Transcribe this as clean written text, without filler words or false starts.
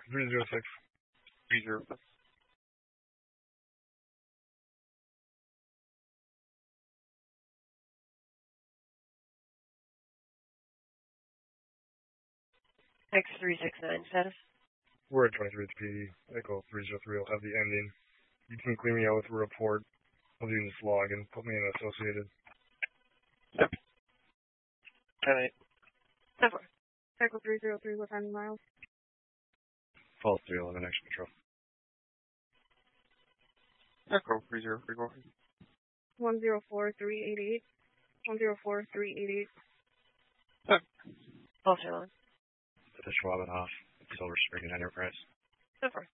306. 306. X369 status. We're at 23 HP. Echo 303 will have the ending. You can clean me out with a report. I'll do this log and put me in associated. Yep. 10-8. 10-4. Echo 303 with any miles. False 311 action control. Echo 303, go ahead. 104388. 104388. False 311. The Schwab and off. Silver Spring and Enterprise. 10-4.